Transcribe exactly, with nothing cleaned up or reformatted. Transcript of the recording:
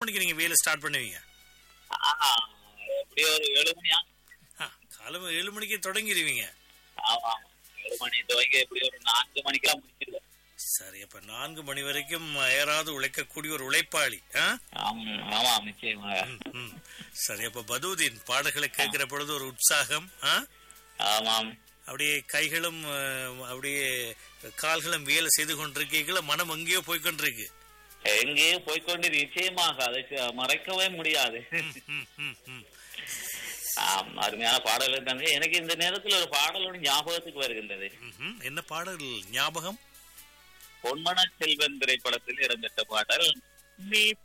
மணிக்கு நீங்க வேலை ஸ்டார்ட் பண்ணுவீங்க? எப்படியோ ஒரு ஏழு மணியா? காலம் ஏழு மணிக்கு தொடங்கிடுவீங்க? ஆமா, ஏழு மணி துவங்கி எப்படி ஒரு நான்கு மணிக்கெல்லாம் முடிச்சிருவேன். சரி, அப்ப நான்கு மணி வரைக்கும் அயராது உழைக்கக்கூடிய ஒரு உழைப்பாளி. ஆமா, நிச்சயமாக. சரி, அப்ப பதூதீன் பாடல்களை கேட்கிற பொழுது ஒரு உற்சாகம். ஆமாம், அப்படியே கைகளும் அப்படியே கால்களும் வேலை செய்து கொண்டிருக்கீங்களா? மனம் எங்கேயோ போய்கொண்டிருக்கு. எங்கேயோ போய்கொண்டு நிச்சயமாக அதை மறைக்கவே முடியாது. அருமையான பாடல்கள் தாங்க. எனக்கு இந்த நேரத்தில் ஒரு பாடலோட ஞாபகத்துக்கு வருகின்றது. என்ன பாடல் ஞாபகம்? பொன்மன செல்வன் திரைப்படத்தில் இடம்பெற்ற பாடல். நீ